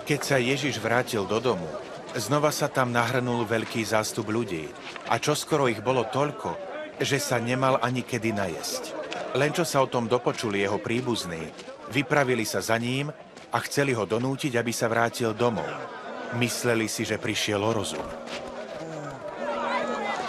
Keď sa Ježiš vrátil do domu, znova sa tam nahrnul veľký zástup ľudí a čoskoro ich bolo toľko, že sa nemal ani kedy najesť. Len čo sa o tom dopočuli jeho príbuzní, vypravili sa za ním a chceli ho donútiť, aby sa vrátil domov. Mysleli si, že prišiel o rozum.